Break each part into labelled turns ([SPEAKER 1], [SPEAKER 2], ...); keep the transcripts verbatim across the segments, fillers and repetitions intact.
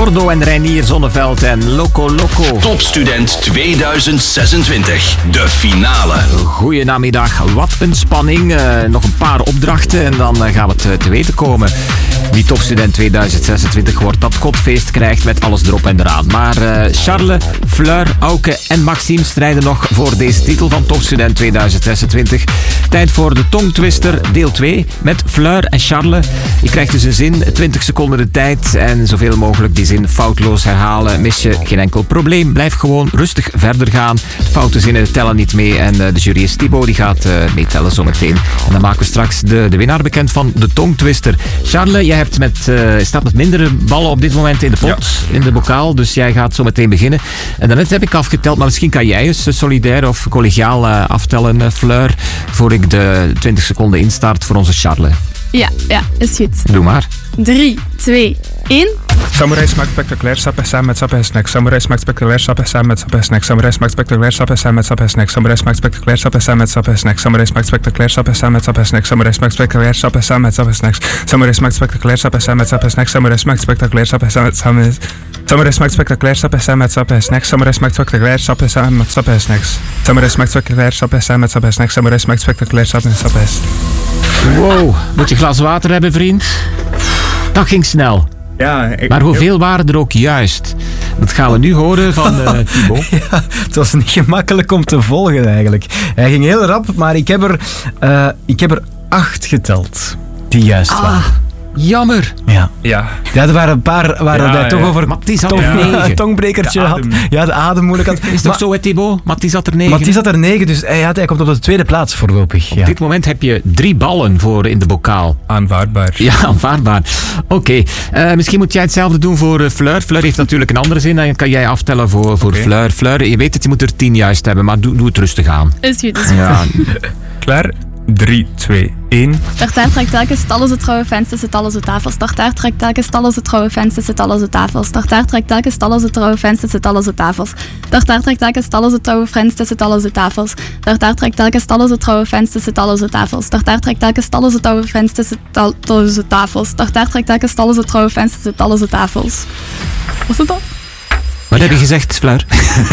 [SPEAKER 1] Gordo en Reinier Zonneveld en Loco Loco.
[SPEAKER 2] Topstudent tweeduizend zesentwintig, de finale.
[SPEAKER 1] Goedenamiddag, wat een spanning. Uh, nog een paar opdrachten en dan uh, gaan we het uh, te weten komen. Wie Topstudent tweeduizend zesentwintig wordt, dat kotfeest krijgt met alles erop en eraan. Maar uh, Charles, Fleur, Auke en Maxime strijden nog voor deze titel van Topstudent tweeduizend zesentwintig. Tijd voor de tongtwister deel twee met Fleur en Charles. Je krijgt dus een zin, twintig seconden de tijd en zoveel mogelijk die zin foutloos herhalen. Mis je geen enkel probleem. Blijf gewoon rustig verder gaan. Foute zinnen tellen niet mee en de jury is Thibaut, die gaat uh, meetellen zometeen. En dan maken we straks de, de winnaar bekend van de tongtwister. Charles, jij hebt met, uh, staat met mindere ballen op dit moment in de pot, ja. in de bokaal, dus jij gaat zo meteen beginnen. En daarnet heb ik afgeteld, maar misschien kan jij eens solidair of collegiaal uh, aftellen, uh, Fleur, voor ik de twintig seconden instart voor onze Charles.
[SPEAKER 3] Ja, ja, is goed.
[SPEAKER 1] Doe maar.
[SPEAKER 3] drie, twee, één.
[SPEAKER 4] Samurai smaakt spectaculair, sap en samen met sap en snack. Samurai smaakt spectaculair, sap en samen met sap en snack. Samurai smaakt spectaculair, sap en samen met sap en snack. Samurai smaakt spectaculair, sap en samen met sap en snack. Samurai smaakt spectaculair, sap en samen met sap en snack. Samurai smaakt spectaculair, sap en samen met sap en snack. Samurai smaakt spectaculair, sap en samen met sap en snack. Samurai smaakt spectaculair, sap en samen met sap en Samurai smaakt spectaculair, sap en samen met sap en snack. Samurai smaakt spectaculair, sap en samen met sap en snacks. Samurai smaakt spectaculair, sap en samen met sap en snack. Samurai smaakt spectaculair, sap en sap en
[SPEAKER 1] Wow, moet je een glas water hebben, vriend? Dat ging snel.
[SPEAKER 4] Ja, ik,
[SPEAKER 1] maar hoeveel waren er ook juist? Dat gaan we nu horen van uh, Thibaut.
[SPEAKER 5] Ja, het was niet gemakkelijk om te volgen eigenlijk. Hij ging heel rap, maar ik heb er, uh, ik heb er acht geteld die juist
[SPEAKER 1] ah,
[SPEAKER 5] waren.
[SPEAKER 1] Jammer.
[SPEAKER 5] Ja.
[SPEAKER 4] Ja.
[SPEAKER 5] Ja, er waren een paar waar
[SPEAKER 1] ja,
[SPEAKER 5] hij
[SPEAKER 1] ja.
[SPEAKER 5] toch over
[SPEAKER 1] Mathies had
[SPEAKER 5] tong,
[SPEAKER 1] er negen.
[SPEAKER 5] een tongbrekertje had. Ja, de adem moeilijk had.
[SPEAKER 1] Is toch zo, hè, Thibaut? Mathies had er negen.
[SPEAKER 5] Mathies had er negen, dus hij, had, hij komt op de tweede plaats voorlopig.
[SPEAKER 1] Op
[SPEAKER 5] ja.
[SPEAKER 1] dit moment heb je drie ballen voor in de bokaal.
[SPEAKER 4] Aanvaardbaar.
[SPEAKER 1] Ja, aanvaardbaar. Oké. Okay. Uh, misschien moet jij hetzelfde doen voor uh, Fleur. Fleur heeft natuurlijk een andere zin. Dan kan jij aftellen voor, voor okay. Fleur. Fleur, je weet het, je moet er tien juist hebben, maar doe, doe het rustig aan.
[SPEAKER 3] Is goed, is goed.
[SPEAKER 1] Ja.
[SPEAKER 4] Klaar? drie, twee, één.
[SPEAKER 3] Tartaar trekt telkens talloze trouwe fans tussen talloze tafels. Tartaar trekt telkens talloze trouwe fans tussen talloze tafels. Tartaar trekt telkens talloze trouwe fans tussen talloze tafels. Tartaar trekt telkens talloze trouwe fans tussen talloze tafels. Tartaar trekt telkens talloze trouwe fans tussen talloze tafels. Tartaar trekt telkens talloze trouwe fans tussen talloze tafels. Tartaar trekt telkens talloze trouwe fans tussen talloze tafels. Was het dat?
[SPEAKER 1] Wat heb je gezegd, Fleur?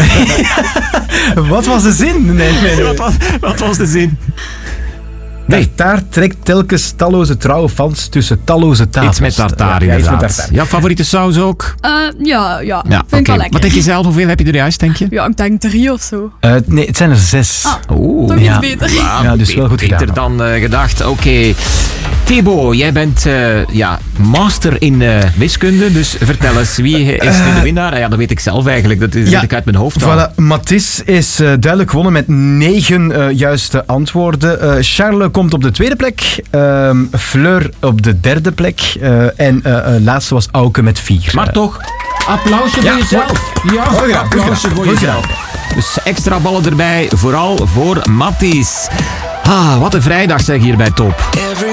[SPEAKER 5] Wat was de zin? Nee, nee, nee.
[SPEAKER 1] Wat, was, wat was de zin?
[SPEAKER 5] Nee. Tartaar trekt telkens talloze trouwe fans tussen talloze tafels.
[SPEAKER 1] Iets met tartaar,
[SPEAKER 5] ja,
[SPEAKER 1] inderdaad.
[SPEAKER 5] Met tartaar.
[SPEAKER 1] Jouw favoriete saus ook?
[SPEAKER 3] Uh, ja, ja,
[SPEAKER 1] ja,
[SPEAKER 3] vind
[SPEAKER 1] okay.
[SPEAKER 3] ik wel lekker.
[SPEAKER 1] Wat denk je zelf? Hoeveel heb je er juist, denk je?
[SPEAKER 3] Ja, ik denk drie of zo.
[SPEAKER 5] Uh, nee, het zijn er zes.
[SPEAKER 3] Ah,
[SPEAKER 1] Oeh,
[SPEAKER 3] toch iets
[SPEAKER 5] ja.
[SPEAKER 3] beter.
[SPEAKER 1] Ja,
[SPEAKER 5] ja, dus wel goed
[SPEAKER 1] beter
[SPEAKER 5] gedaan.
[SPEAKER 1] dan uh, gedacht. Oké. Okay. Thibaut, jij bent uh, ja, master in uh, wiskunde, dus vertel eens, wie is nu de winnaar? Ah, ja, dat weet ik zelf eigenlijk, dat weet ja, ik uit mijn hoofd al.
[SPEAKER 5] Voilà, Mathies is uh, duidelijk gewonnen met negen uh, juiste antwoorden. Uh, Charles komt op de tweede plek, uh, Fleur op de derde plek uh, en uh, uh, laatste was Auke met vier.
[SPEAKER 1] Maar toch, applausje
[SPEAKER 5] ja,
[SPEAKER 1] voor jezelf. Ja,
[SPEAKER 5] oh, ja,
[SPEAKER 1] applausje voor jezelf. Dus extra ballen erbij, vooral voor Mathies. Ah, wat een vrijdag zeg hier bij Top.